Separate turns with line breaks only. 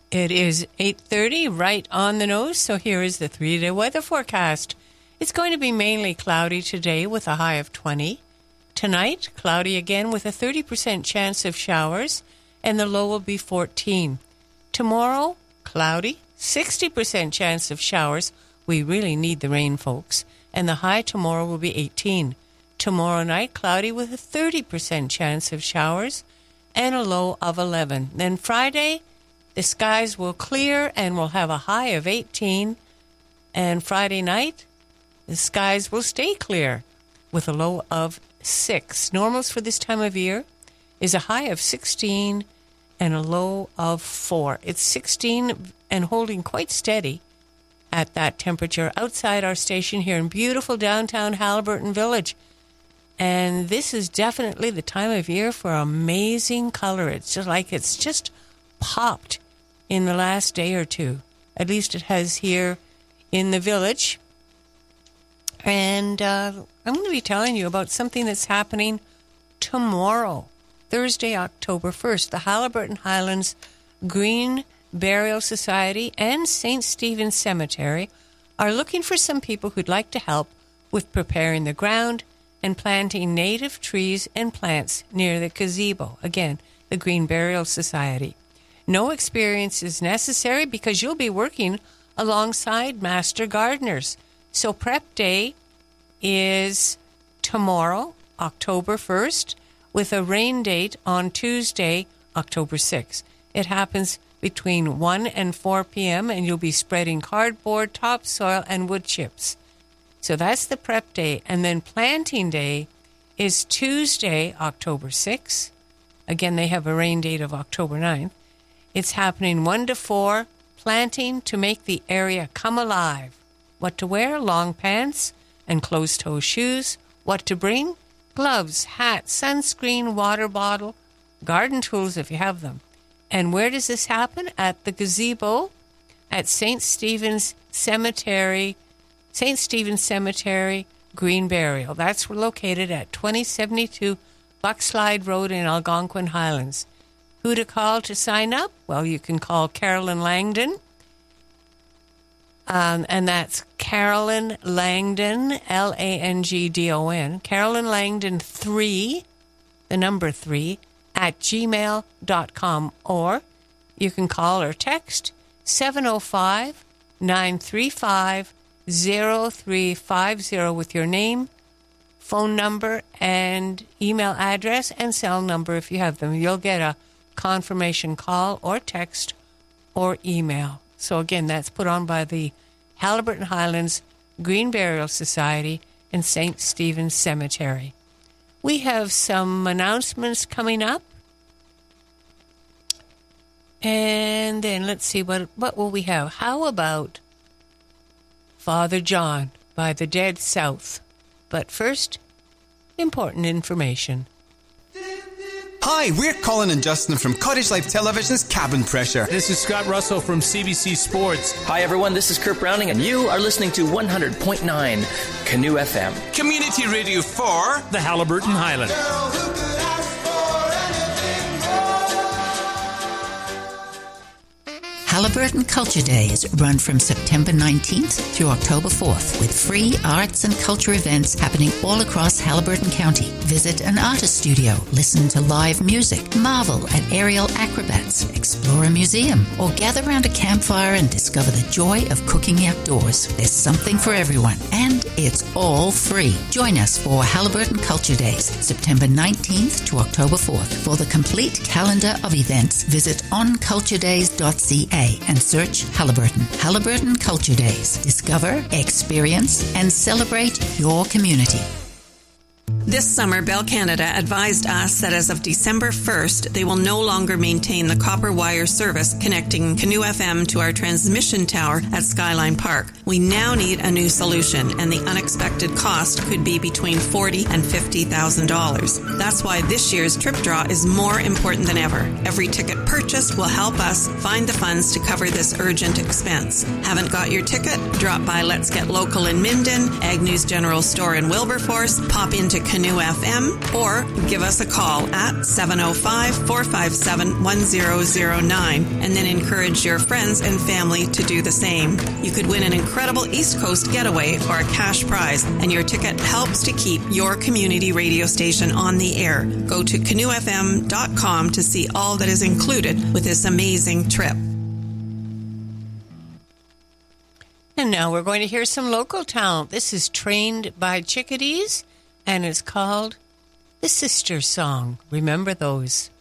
It is 8:30, right on the nose, so here is the 3-day weather forecast. It's going to be mainly cloudy today with a high of 20. Tonight, cloudy again with a 30% chance of showers, and the low will be 14. Tomorrow, cloudy, 60% chance of showers. We really need the rain, folks. And the high tomorrow will be 18. Tomorrow night, cloudy with a 30% chance of showers, and a low of 11. Then Friday, the skies will clear and we'll have a high of 18. And Friday night, the skies will stay clear with a low of 6. Normals for this time of year is a high of 16 and a low of 4. It's 16 and holding quite steady at that temperature outside our station here in beautiful downtown Haliburton Village. And this is definitely the time of year for amazing color. It's just popped in the last day or two. At least it has here in the village. And I'm going to be telling you about something that's happening tomorrow, Thursday, October 1st. The Haliburton Highlands Green Burial Society and St. Stephen's Cemetery are looking for some people who'd like to help with preparing the ground and planting native trees and plants near the gazebo. Again, the Green Burial Society. No experience is necessary because you'll be working alongside master gardeners. So prep day is tomorrow, October 1st, with a rain date on Tuesday, October 6th. It happens between 1 and 4 p.m., and you'll be spreading cardboard, topsoil, and wood chips. So that's the prep day. And then planting day is Tuesday, October 6th. Again, they have a rain date of October 9th. It's happening 1 to 4, planting to make the area come alive. What to wear? Long pants and closed-toe shoes. What to bring? Gloves, hat, sunscreen, water bottle, garden tools if you have them. And where does this happen? At the gazebo at St. Stephen's Cemetery, Green Burial. That's located at 2072 Buckslide Road in Algonquin Highlands. Who to call to sign up? Well, you can call Carolyn Langdon. And that's Carolyn Langdon, Langdon, Carolyn Langdon 3, the number 3, at gmail.com. Or you can call or text 705-935-0350 with your name, phone number, and email address and cell number if you have them. You'll get a confirmation call or text or email. So again, that's put on by the Haliburton Highlands Green Burial Society and St. Stephen's Cemetery. We have some announcements coming up. And then let's see, what will we have? How about Father John by the Dead South? But first, important information.
Hi, we're Colin and Justin from Cottage Life Television's Cabin Pressure.
This is Scott Russell from CBC Sports.
Hi, everyone. This is Kurt Browning, and you are listening to 100.9 Canoe FM.
Community radio for
the Haliburton Highlands.
Haliburton Culture Days run from September 19th through October 4th with free arts and culture events happening all across Haliburton County. Visit an artist studio, listen to live music, marvel at aerial acrobats, explore a museum, or gather around a campfire and discover the joy of cooking outdoors. There's something for everyone, and it's all free. Join us for Haliburton Culture Days, September 19th to October 4th. For the complete calendar of events, visit onculturedays.ca and search Haliburton. Haliburton Culture Days. Discover, experience, and celebrate your community.
This summer, Bell Canada advised us that as of December 1st, they will no longer maintain the copper wire service connecting Canoe FM to our transmission tower at Skyline Park. We now need a new solution, and the unexpected cost could be between $40,000 and $50,000. That's why this year's trip draw is more important than ever. Every ticket purchased will help us find the funds to cover this urgent expense. Haven't got your ticket? Drop by Let's Get Local in Minden, Agnew's General Store in Wilberforce, pop into Canoe Canoe FM or give us a call at 705-457-1009 and then encourage your friends and family to do the same. You could win an incredible East Coast getaway or a cash prize, and your ticket helps to keep your community radio station on the air. Go to canoefm.com to see all that is included with this amazing trip.
And now we're going to hear some local talent. This is Trained by Chickadees, and it's called The Sister Song. Remember those.